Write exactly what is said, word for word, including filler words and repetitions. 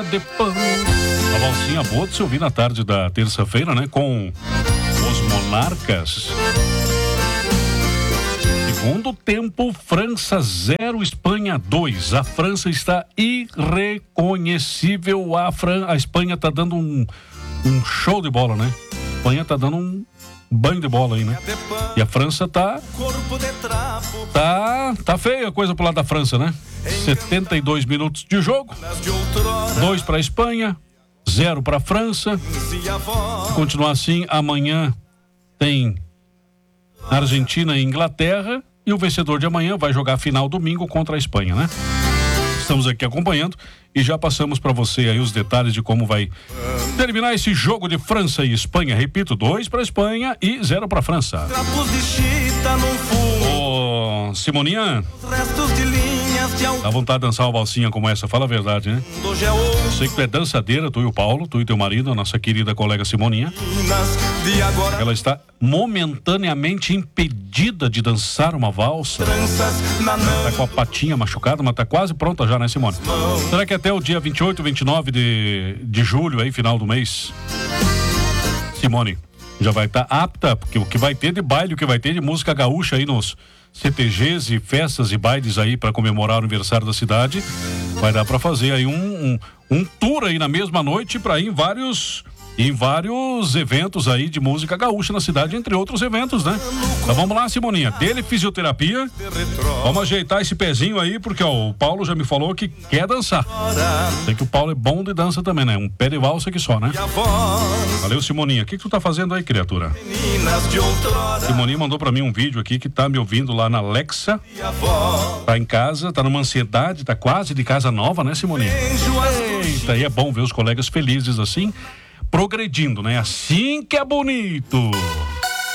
de pão. A valsinha boa de se ouvir na tarde da terça-feira, né? Com os Monarcas. Segundo tempo, França zero, Espanha dois. A França está irreconhecível. A, Fran... a Espanha está dando um, um show de bola, né? A Espanha está dando um banho de bola aí, né? E a França tá... Tá, tá feia a coisa pro lado da França, né? setenta e dois minutos de jogo. dois para a Espanha, zero para a França. Se continuar assim, amanhã tem Argentina e Inglaterra. E o vencedor de amanhã vai jogar a final domingo contra a Espanha, né? Estamos aqui acompanhando e já passamos para você aí os detalhes de como vai terminar esse jogo de França e Espanha. Repito, dois para a Espanha e zero para a França. Ô, Simoninha, dá vontade de dançar uma valsinha como essa, fala a verdade, né? Eu sei que tu é dançadeira, tu e o Paulo, tu e teu marido, a nossa querida colega Simoninha. Ela está momentaneamente impedida de dançar uma valsa. Tá com a patinha machucada, mas tá quase pronta já, né, Simone? Será que até o dia vinte e oito, vinte e nove de, de julho, aí, final do mês, Simone já vai estar tá apta? Porque o que vai ter de baile, o que vai ter de música gaúcha aí nos C T Gs e festas e bailes aí para comemorar o aniversário da cidade, vai dar para fazer aí um, um, um tour aí na mesma noite para ir em vários... em vários eventos aí de música gaúcha na cidade, entre outros eventos, né? Então vamos lá, Simoninha, dele fisioterapia, vamos ajeitar esse pezinho aí, porque ó, o Paulo já me falou que quer dançar. Sei que o Paulo é bom de dança também, né? Um pé de valsa aqui só, né? Valeu, Simoninha. O que, que tu tá fazendo aí, criatura? Simoninha mandou pra mim um vídeo aqui que tá me ouvindo lá na Alexa, tá em casa, tá numa ansiedade, tá quase de casa nova, né, Simoninha? Eita, e é bom ver os colegas felizes assim, progredindo, né? Assim que é bonito.